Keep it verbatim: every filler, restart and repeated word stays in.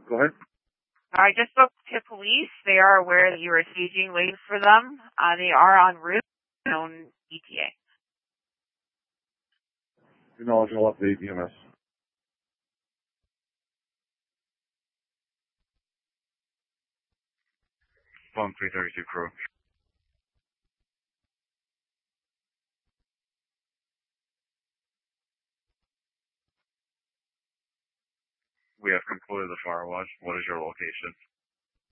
Go ahead. I just spoke to police. They are aware that you are staging, waiting for them. Uh, they are en route on E T A. Acknowledge, I'll update E M S. Phone three thirty-two crew. We have completed the fire watch. What is your location?